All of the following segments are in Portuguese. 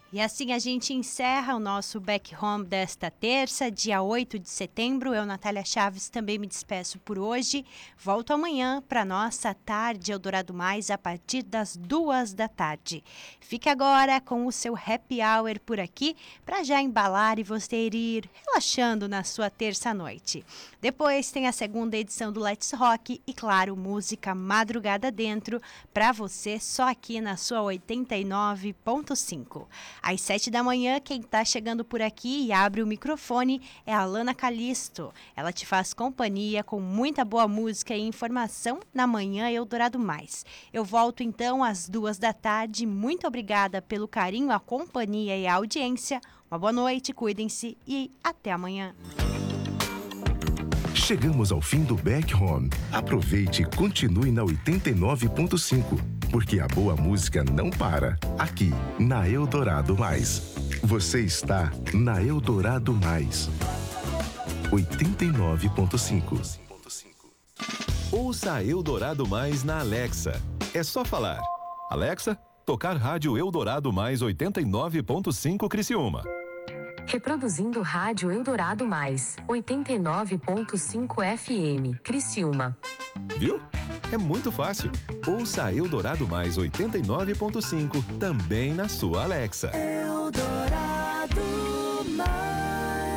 E assim a gente encerra o nosso Back Home desta terça, dia 8 de setembro. Eu, Natália Chaves, também me despeço por hoje. Volto amanhã para nossa tarde Eldorado Mais a partir das 2 da tarde. Fique agora com o seu Happy Hour por aqui para já embalar e você ir relaxando na sua terça-noite. Depois tem a segunda edição do Let's Rock e, claro, música madrugada dentro para você só aqui na sua 89.5. Às 7 da manhã, quem está chegando por aqui e abre o microfone é a Alana Calisto. Ela te faz companhia com muita boa música e informação na manhã Eldorado Mais. Eu volto então às 2 da tarde. Muito obrigada pelo carinho, a companhia e a audiência. Uma boa noite, cuidem-se e até amanhã. Chegamos ao fim do Back Home. Aproveite e continue na 89.5, porque a boa música não para aqui na Eldorado Mais. Você está na Eldorado Mais. 89.5. Ouça a Eldorado Mais na Alexa. É só falar: Alexa, tocar rádio Eldorado Mais 89.5 Criciúma. Reproduzindo rádio Eldorado Mais, 89.5 FM, Criciúma. Viu? É muito fácil. Ouça a Eldorado Mais 89.5 também na sua Alexa. Eldorado Mais.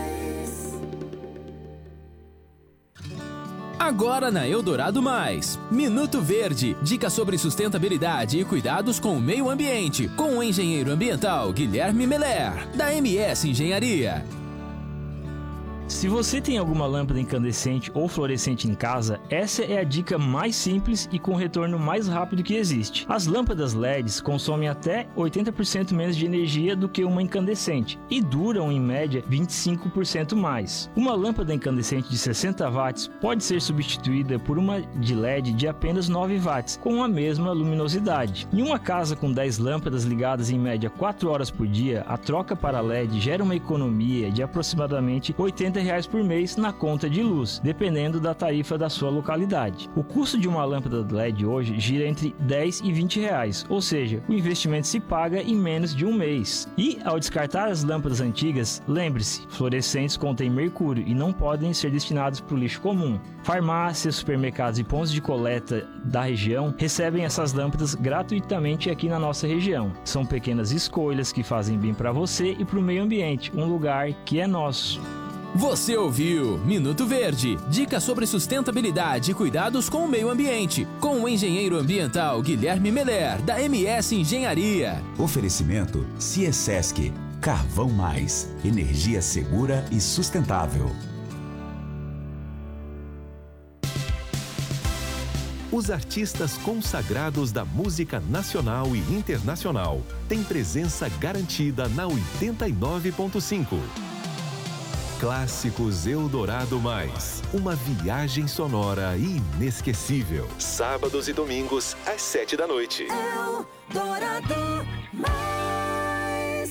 Agora na Eldorado Mais, Minuto Verde, dicas sobre sustentabilidade e cuidados com o meio ambiente, com o engenheiro ambiental Guilherme Meller, da MS Engenharia. Se você tem alguma lâmpada incandescente ou fluorescente em casa, essa é a dica mais simples e com retorno mais rápido que existe. As lâmpadas LEDs consomem até 80% menos de energia do que uma incandescente e duram em média 25% mais. Uma lâmpada incandescente de 60 watts pode ser substituída por uma de LED de apenas 9 watts, com a mesma luminosidade. Em uma casa com 10 lâmpadas ligadas em média 4 horas por dia, a troca para LED gera uma economia de aproximadamente R$ 80 por mês na conta de luz, dependendo da tarifa da sua localidade. O custo de uma lâmpada LED hoje gira entre 10 e 20 reais, ou seja, o investimento se paga em menos de um mês. E, ao descartar as lâmpadas antigas, lembre-se, fluorescentes contêm mercúrio e não podem ser destinados para o lixo comum. Farmácias, supermercados e pontos de coleta da região recebem essas lâmpadas gratuitamente aqui na nossa região. São pequenas escolhas que fazem bem para você e para o meio ambiente, um lugar que é nosso. Você ouviu Minuto Verde, dicas sobre sustentabilidade e cuidados com o meio ambiente, com o engenheiro ambiental Guilherme Meller, da MS Engenharia. Oferecimento Ciesesc, Carvão Mais, energia segura e sustentável. Os artistas consagrados da música nacional e internacional têm presença garantida na 89.5. Clássicos Eldorado Mais, uma viagem sonora inesquecível. Sábados e domingos, às 7 da noite. Eldorado Mais.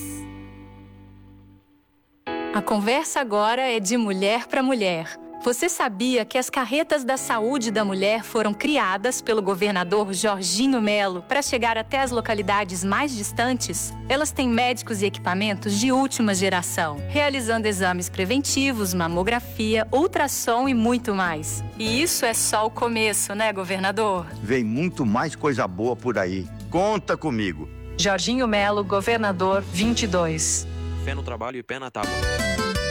A conversa agora é de mulher para mulher. Você sabia que as carretas da saúde da mulher foram criadas pelo governador Jorginho Melo para chegar até as localidades mais distantes? Elas têm médicos e equipamentos de última geração, realizando exames preventivos, mamografia, ultrassom e muito mais. E isso é só o começo, né, governador? Vem muito mais coisa boa por aí. Conta comigo. Jorginho Melo, governador 22. Fé no trabalho e pé na tábua.